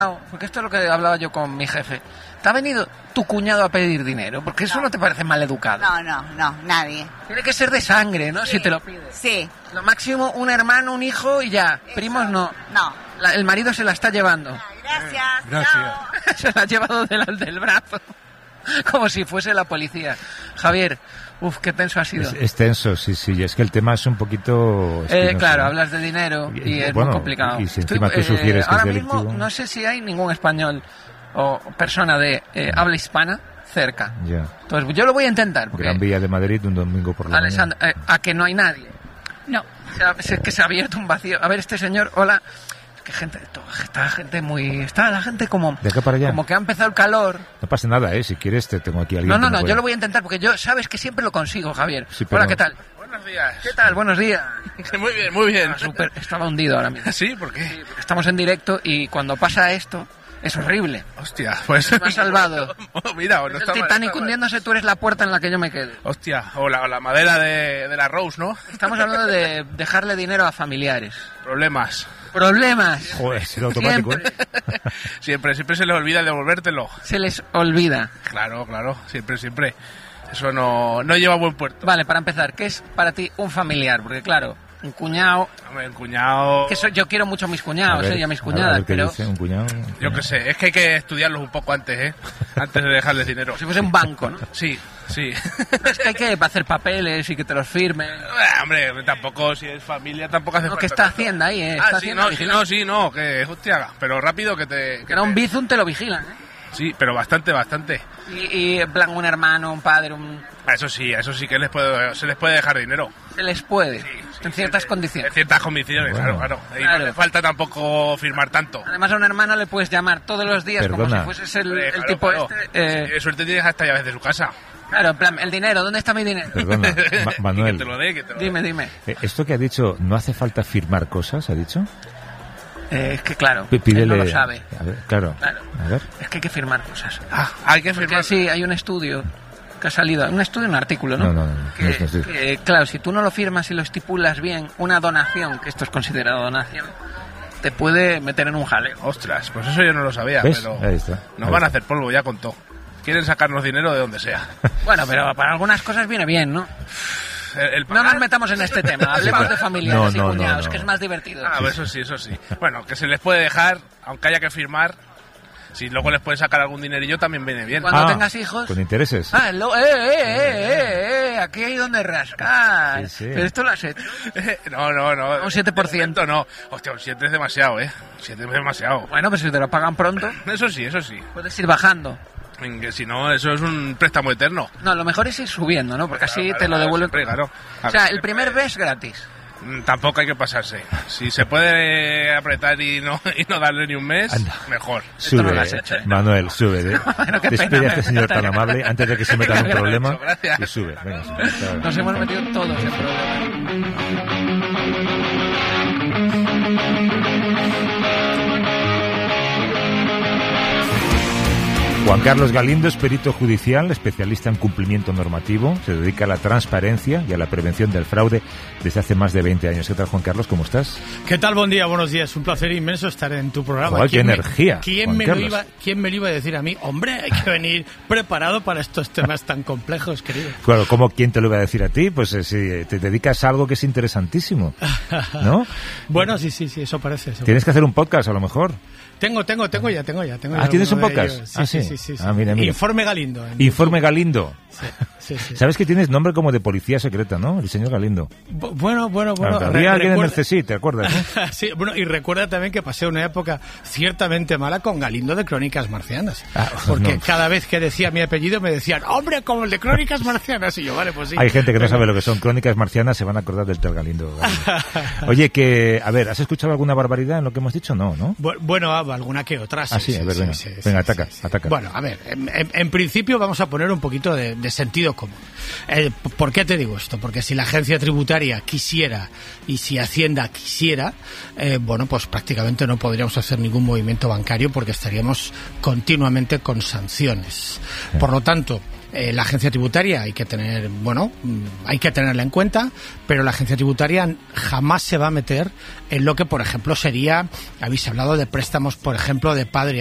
Porque esto es lo que hablaba yo con mi jefe. ¿Te ha venido tu cuñado a pedir dinero? Porque eso no te parece mal educado. No, nadie. Tiene que ser de sangre, ¿no? Sí. Si te lo pides. Sí. Lo máximo, un hermano, un hijo y ya. Eso. Primos no. No. El marido se la está llevando. Gracias. Chao. Se la ha llevado del brazo. Como si fuese la policía. Javier, qué tenso ha sido. Es tenso, sí. Y es que el tema es un poquito... Claro, hablas de dinero y es muy complicado. Y si encima tú sugieres que es delictivo... Ahora mismo no sé si hay ningún español o persona de habla hispana cerca. Ya. Entonces yo lo voy a intentar. Gran Vía de Madrid, un domingo por la Alessandra, a que no hay nadie. No. Es que se ha abierto un vacío. A ver, este señor, hola... Que está la gente como de acá para allá. Como que ha empezado el calor. No pasa nada, si quieres te tengo aquí a alguien. No, yo lo voy a intentar porque yo sabes que siempre lo consigo, Javier. Sí, pero... Hola, ¿qué tal? Buenos días. ¿Qué tal? Buenos días. Muy bien. Estaba hundido ahora mismo. ¿Sí? ¿Por qué? Sí, porque estamos en directo y cuando pasa esto es horrible. Hostia, pues... Me has salvado. Mira, no es está el Titanic hundiéndose, tú eres la puerta en la que yo me quedo. Hostia, o la madera de la Rose, ¿no? Estamos hablando de dejarle dinero a familiares. Problemas. Joder, es automático, Siempre se les olvida devolvértelo. Se les olvida. Claro, siempre. Eso no lleva a buen puerto. Vale, para empezar, ¿qué es para ti un familiar? Porque claro, un cuñado... Hombre, un cuñado... Yo quiero mucho a mis cuñados, y a mis cuñadas, ¿qué pero... dice un cuñado? Yo qué sé, es que hay que estudiarlos un poco antes, antes de dejarles dinero. Si fuese un banco, ¿no? Sí. Es que hay que hacer papeles y que te los firmen. Hombre, tampoco, si es familia, tampoco hace falta. Que está Hacienda ahí, no, que hostia, pero rápido que te... Que era un bizum, te lo vigilan, Sí, pero bastante. Y en plan un hermano, un padre, Eso sí que se les puede dejar dinero. Se les puede, en ciertas condiciones. En ciertas condiciones, bueno. claro. Y no le falta tampoco firmar tanto. Además a un hermano le puedes llamar todos los días. Perdona. Como si fueses el tipo claro. Suerte tienes hasta llaves de su casa. Claro, en plan, el dinero, ¿dónde está mi dinero? Perdona, Manuel. Que te lo dé. Dime. Esto que ha dicho, ¿no hace falta firmar cosas, ha dicho? Es que claro, Pídele, él no lo sabe. A ver, claro. A ver. Es que hay que firmar cosas. Hay que firmar. Porque sí, hay un estudio que ha salido, un artículo, ¿no? No. Que, claro, si tú no lo firmas y lo estipulas bien, una donación, que esto es considerado donación, te puede meter en un jaleo. Ostras, pues eso yo no lo sabía, ¿ves? pero Ahí está. nos van a hacer polvo, ya contó. Quieren sacarnos dinero de donde sea. Bueno, pero para algunas cosas viene bien, ¿no? No nos metamos en este tema, hablemos de familiares y cuñados, que es más divertido. Eso sí. Bueno, que se les puede dejar, aunque haya que firmar. Si luego les pueden sacar algún dinerillo también viene bien. Cuando tengas hijos... Con intereses. Aquí hay donde rascar. Sí. Pero esto lo has hecho. No. Un 7%. No. Hostia, un 7 es demasiado, 7 es demasiado. Bueno, pues si te lo pagan pronto... Eso sí. Puedes ir bajando. Que si no, eso es un préstamo eterno. No, lo mejor es ir subiendo, ¿no? Porque así te lo devuelven. Claro. O sea, el primer mes gratis. Tampoco hay que pasarse. Si se puede apretar y no darle ni un mes, mejor. Sube, no lo has hecho, Manuel, sube. Bueno, qué Despide pena, a este señor tan amable antes de que se meta en un problema. Gracias. Y sube. Venga, sube. Nos hemos metido todos en problemas. Juan Carlos Galindo es perito judicial, especialista en cumplimiento normativo, se dedica a la transparencia y a la prevención del fraude desde hace más de 20 años. ¿Qué tal, Juan Carlos? ¿Cómo estás? ¿Qué tal? Buen día, buenos días. Un placer inmenso estar en tu programa. ¡Qué energía! ¿Quién me lo iba a decir a mí? Hombre, hay que venir preparado para estos temas tan complejos, querido. Claro, ¿cómo quién te lo iba a decir a ti? Pues si te dedicas a algo que es interesantísimo, ¿no? Bueno, sí, eso parece. Tienes que hacer un podcast, a lo mejor. Tengo ya. ¿Tienes un podcast? Sí. Mira. Informe Galindo. Informe Galindo. Sí. Sabes que tienes nombre como de policía secreta, ¿no? El señor Galindo. Bueno. Había alguien en el CSI, ¿te acuerdas? ¿No? Sí, bueno, y recuerda también que pasé una época ciertamente mala con Galindo de Crónicas Marcianas. Porque cada vez que decía mi apellido me decían, hombre, como el de Crónicas Marcianas. Y yo, vale, pues sí. Hay gente que no sabe lo que son Crónicas Marcianas, se van a acordar del tal Galindo. Oye, ¿has escuchado alguna barbaridad en lo que hemos dicho? No. Bueno, alguna que otra. Sí, a ver, venga, ataca. Bueno, a ver, en principio vamos a poner un poquito de sentido común. ¿Por qué te digo esto? Porque si la agencia tributaria quisiera y si Hacienda quisiera, pues prácticamente no podríamos hacer ningún movimiento bancario porque estaríamos continuamente con sanciones. Por lo tanto, La agencia tributaria hay que tenerla en cuenta, pero la agencia tributaria jamás se va a meter en lo que, por ejemplo, sería, habéis hablado de préstamos, por ejemplo, de padre